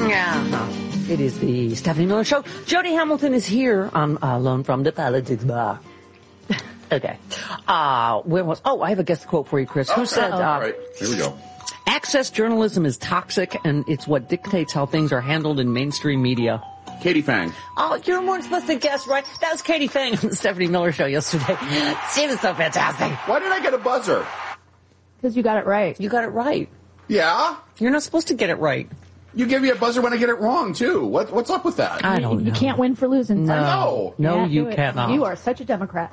Yeah. It is the Stephanie Miller Show. Jody Hamilton is here on Loan from the Politics Bar. Okay. I have a guest quote for you, Chris. Who said, all right, here we go. Access journalism is toxic and it's what dictates how things are handled in mainstream media. Katie Fang. Oh, you weren't supposed to guess, right? That was Katie Fang on the Stephanie Miller Show yesterday. She was so fantastic. Why did I get a buzzer? Because you got it right. You got it right. Yeah? You're not supposed to get it right. You give me a buzzer when I get it wrong, too. What's up with that? I don't know. You can't win for losing. No. No, you do it. cannot. You are such a Democrat.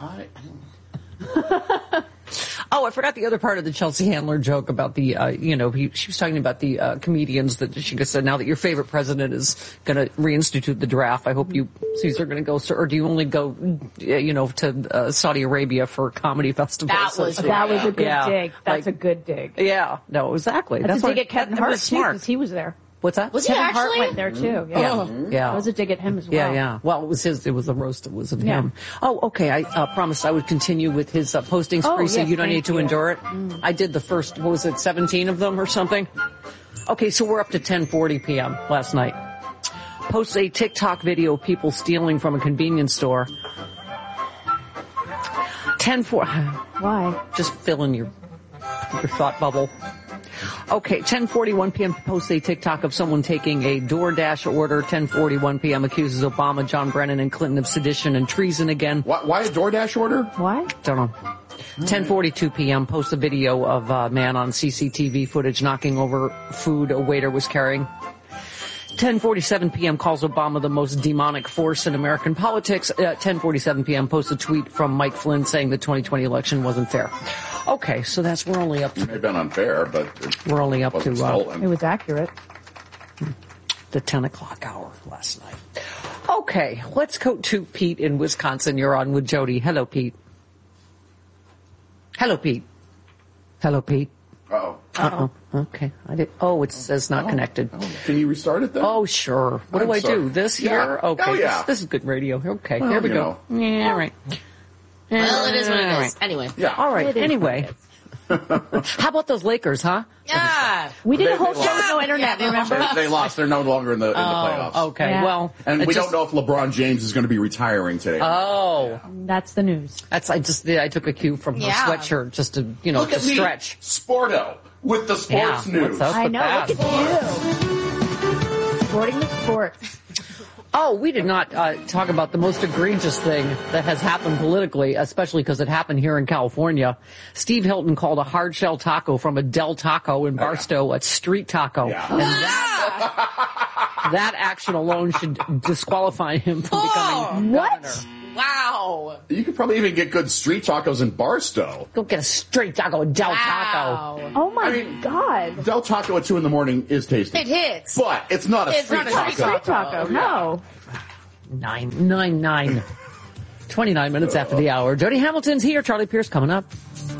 Oh, I forgot the other part of the Chelsea Handler joke about the, she was talking about the comedians that she said, now that your favorite president is going to reinstitute the draft, I hope you are going to go, or do you only go, to Saudi Arabia for comedy festivals? That was a good dig. That's a good dig. Yeah, no, exactly. That's a dig at Kevin Hart, too, because he was there. What's that? Kevin Hart went there too. Yeah. Yeah. It was a dig at him as well. Yeah. Well, it was a roast. It was of him. Oh, okay. I promised I would continue with his posting spree, so you don't need to endure it. I did the first, 17 of them or something? Okay, so we're up to 10:40 p.m. last night. Posts a TikTok video of people stealing from a convenience store. 10:40. Why? Just fill in your thought bubble. Okay, 10:41 p.m. posts a TikTok of someone taking a DoorDash order. 10:41 p.m. accuses Obama, John Brennan, and Clinton of sedition and treason again. Why a DoorDash order? Why? Don't know. 10:42 p.m. posts a video of a man on CCTV footage knocking over food a waiter was carrying. 10:47 p.m. calls Obama the most demonic force in American politics. 10:47 p.m. posts a tweet from Mike Flynn saying the 2020 election wasn't fair. Okay, so we're only up to... It may have been unfair, but... We're only up to... it was accurate. The 10 o'clock hour last night. Okay, let's go to Pete in Wisconsin. You're on with Jody. Hello, Pete. Hello, Pete. Hello, Pete. Uh-oh. Okay. It says not connected. Can you restart it then? Oh, sure. What do I do? This here? Okay. Oh, yeah. This is good radio. Okay, Well, here we go. Yeah, right. Well, it is what it is. Right. Anyway. Yeah. All right. Anyway. How about those Lakers, huh? Yeah. We did a whole They show with no internet, remember? They lost. They're no longer in the playoffs. Okay. Yeah. Well, And we don't know if LeBron James is going to be retiring today. Oh. That's the news. I took a cue from her sweatshirt just to, Look to at me, stretch. Sporto, with the sports news. What's up I with know. that? Look at you. Sporting the sports. Oh, we did not talk about the most egregious thing that has happened politically, especially because it happened here in California. Steve Hilton called a hard shell taco from a Del Taco in Barstow a street taco. Yeah. And that action alone should disqualify him from becoming governor. Wow. You could probably even get good street tacos in Barstow. Go get a street taco at Del Taco. Oh my God. Del Taco at 2 a.m. is tasty. It hits. But it's not a It's street not a taco. street Taco. No. 9. 29 minutes after the hour. Jody Hamilton's here. Charlie Pierce coming up.